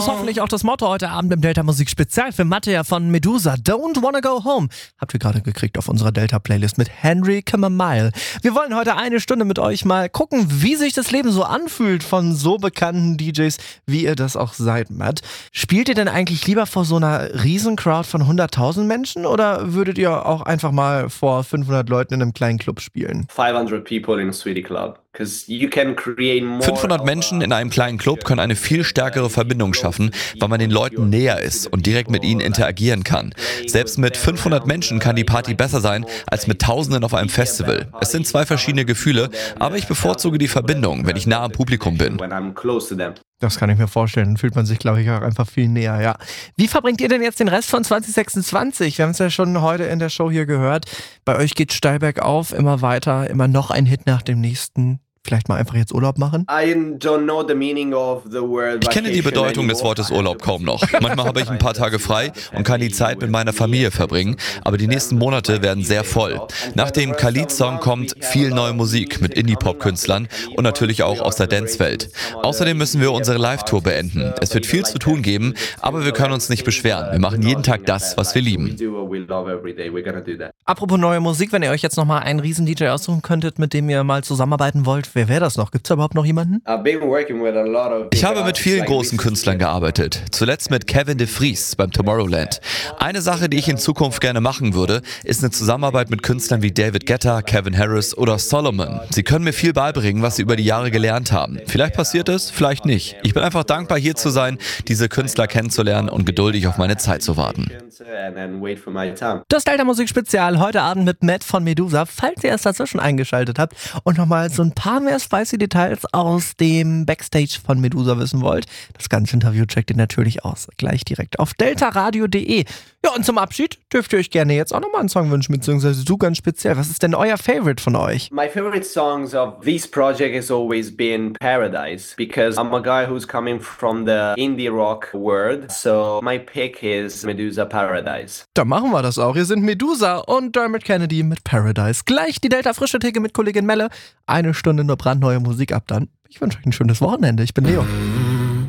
ist hoffentlich auch das Motto heute Abend im Delta Musik Spezial für Mattea von Medusa. Don't Wanna Go Home. Habt ihr gerade gekriegt auf unserer Delta-Playlist mit Henry Chamomile. Wir wollen heute eine Stunde mit euch mal gucken, wie sich das Leben so anfühlt von so bekannten DJs, wie ihr das auch seid, Matt. Spielt ihr denn eigentlich lieber vor so einer Riesencrowd von 100.000 Menschen oder würdet ihr auch einfach mal vor 500 Leuten in einem kleinen Club spielen? 500 people in a sweetie club. 500 Menschen in einem kleinen Club können eine viel stärkere Verbindung schaffen, weil man den Leuten näher ist und direkt mit ihnen interagieren kann. Selbst mit 500 Menschen kann die Party besser sein als mit Tausenden auf einem Festival. Es sind zwei verschiedene Gefühle, aber ich bevorzuge die Verbindung, wenn ich nah am Publikum bin. Das kann ich mir vorstellen. Dann fühlt man sich, glaube ich, auch einfach viel näher, ja. Wie verbringt ihr denn jetzt den Rest von 2026? Wir haben es ja schon heute in der Show hier gehört. Bei euch geht steil bergauf, immer weiter, immer noch ein Hit nach dem nächsten. Vielleicht mal einfach jetzt Urlaub machen? Ich kenne die Bedeutung des Wortes Urlaub kaum noch. Manchmal habe ich ein paar Tage frei und kann die Zeit mit meiner Familie verbringen, aber die nächsten Monate werden sehr voll. Nach dem Khalid-Song kommt viel neue Musik mit Indie-Pop-Künstlern und natürlich auch aus der Dance-Welt. Außerdem müssen wir unsere Live-Tour beenden. Es wird viel zu tun geben, aber wir können uns nicht beschweren. Wir machen jeden Tag das, was wir lieben. Apropos neue Musik, wenn ihr euch jetzt nochmal einen Riesen-DJ aussuchen könntet, mit dem ihr mal zusammenarbeiten wollt, wer wäre das noch? Gibt es da überhaupt noch jemanden? Ich habe mit vielen großen Künstlern gearbeitet. Zuletzt mit Kevin de Vries beim Tomorrowland. Eine Sache, die ich in Zukunft gerne machen würde, ist eine Zusammenarbeit mit Künstlern wie David Guetta, Calvin Harris oder Solomon. Sie können mir viel beibringen, was sie über die Jahre gelernt haben. Vielleicht passiert es, vielleicht nicht. Ich bin einfach dankbar, hier zu sein, diese Künstler kennenzulernen und geduldig auf meine Zeit zu warten. Das Delta Musik Spezial heute Abend mit Matt von Medusa. Falls ihr erst dazwischen eingeschaltet habt und nochmal so ein paar mehr spicy Details aus dem Backstage von Medusa wissen wollt, das ganze Interview checkt ihr natürlich aus. Gleich direkt auf deltaradio.de. Ja, und zum Abschied dürft ihr euch gerne jetzt auch nochmal einen Song wünschen, beziehungsweise du ganz speziell. Was ist denn euer Favorite von euch? My favorite songs of this project has always been Paradise, because I'm a guy who's coming from the indie rock world, so my pick is Medusa Paradise. Dann machen wir das auch. Hier sind Medusa und Dermot Kennedy mit Paradise. Gleich die Delta Frische Theke mit Kollegin Melle. Eine Stunde nur brandneue Musik ab dann. Ich wünsche euch ein schönes Wochenende. Ich bin Leo.